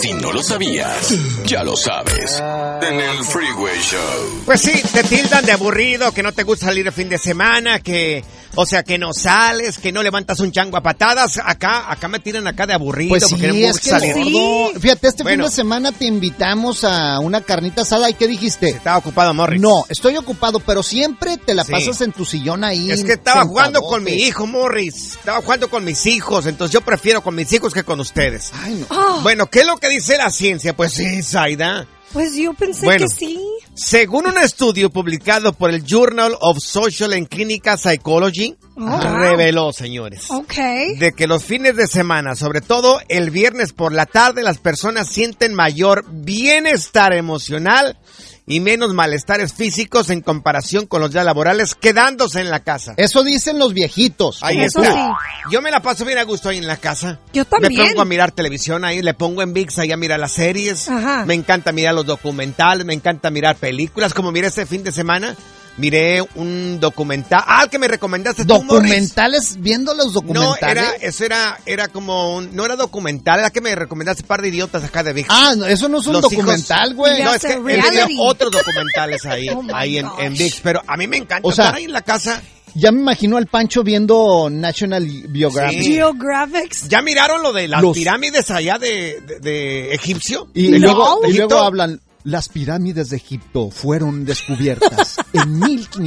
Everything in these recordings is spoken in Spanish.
Si no lo sabías, ya lo sabes. En el Freeway Show. Pues sí, te tildan de aburrido, que no te gusta salir el fin de semana, que no sales, que no levantas un chango a patadas. Acá me tiran acá de aburrido, pues porque sí, no me gusta salir. Sí. Fíjate, fin de semana te invitamos a una carnita asada. ¿Y qué dijiste? Estaba ocupado, Morris. No, estoy ocupado, pero siempre te la pasas en tu sillón ahí. Es que estaba jugando con mi hijo, Morris. Estaba jugando con mis hijos, entonces yo prefiero con mis hijos que con ustedes. Ay, no. Bueno, ¿qué es lo que dice la ciencia? Pues sí, Zaida. Pues yo pensé que sí. Según un estudio publicado por el Journal of Social and Clinical Psychology, reveló, señores, de que los fines de semana, sobre todo el viernes por la tarde, las personas sienten mayor bienestar emocional y menos malestares físicos en comparación con los días laborales quedándose en la casa. Eso dicen los viejitos. Ahí Eso está. sí. Yo me la paso bien a gusto ahí en la casa. Yo también. Me pongo a mirar televisión ahí, le pongo en ViX ahí a mirar las series. Ajá. Me encanta mirar los documentales, me encanta mirar películas, como miré este fin de semana. Miré un documental. Ah, que me recomendaste tú, ¿Documentales? ¿Viendo los documentales? No, era como no era documental, era que me recomendaste un par de idiotas acá de ViX. Ah, no, eso no es un documental, güey. No, es que él tenía otros documentales ahí, en ViX, pero a mí me encanta estar ahí en la casa. Ya me imagino al Pancho viendo National Geographic. Sí. Geographics. ¿Ya miraron lo de las pirámides allá de egipcio? Y luego hablan... Las pirámides de Egipto fueron descubiertas en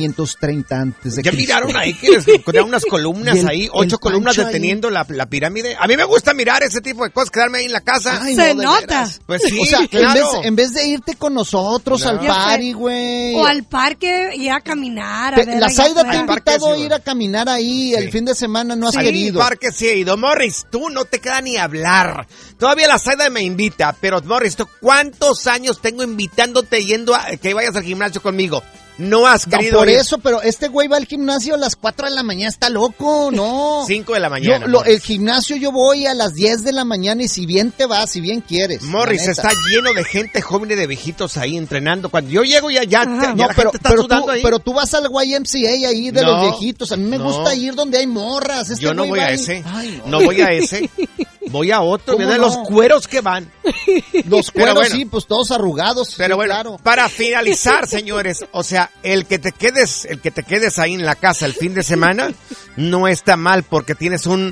1530 antes de ¿Ya Cristo. miraron ahí que les encontraron unas columnas ahí? 8 columnas deteniendo la pirámide. A mí me gusta mirar ese tipo de cosas, quedarme ahí en la casa. Ay, se no, nota. Pues sí, o sea, claro. en vez de irte con nosotros al party, güey. O al parque, ir a caminar. A ver la Zaida te ha afuera. invitado a ir a caminar ahí el fin de semana, no has querido. Al parque sí he ido. Morris, tú no te queda ni hablar. Todavía la Zaida me invita, pero Morris, ¿tú cuántos años tengo invitándote yendo a que vayas al gimnasio conmigo? No has querido por ir. eso, pero este güey va al gimnasio a las 4 de la mañana, está loco, ¿no? 5 de la mañana. El gimnasio yo voy a las 10 de la mañana y si bien te vas, si bien quieres. Morris, está lleno de gente joven y de viejitos ahí entrenando. Cuando yo llego ya la gente está sudando ahí. Pero tú vas al YMCA ahí de los viejitos. A mí me gusta ir donde hay morras. Yo no voy a ese. Ay, no voy a ese. Voy a otro, de los cueros que van. Los cueros, sí, pues todos arrugados. Pero sí, bueno, claro. Para finalizar, señores, o sea, el que te quedes ahí en la casa el fin de semana no está mal porque tienes un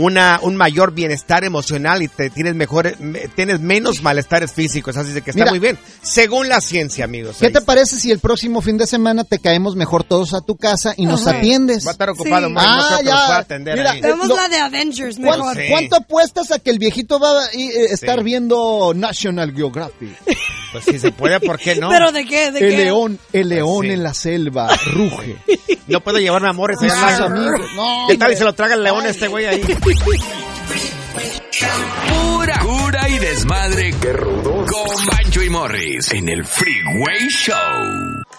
mayor bienestar emocional y tienes menos malestares físicos, así de que está muy bien, según la ciencia, amigos. ¿Qué te parece si el próximo fin de semana te caemos mejor todos a tu casa y nos atiendes? Va a estar ocupado, no creo que nos pueda atender. Mira, ahí. Tenemos la de Avengers mejor. ¿Cuánto apuestas a que el viejito va a estar viendo National Geographic? Pues si se puede, ¿por qué no? ¿Pero de qué? El león en la selva ruge. No puedo llevarme a Morris a más amigos. No, ¿qué tal si se lo traga el león este güey ahí? Pura cura y desmadre. ¡Qué rudos! Con Bancho y Morris en el Freeway Show.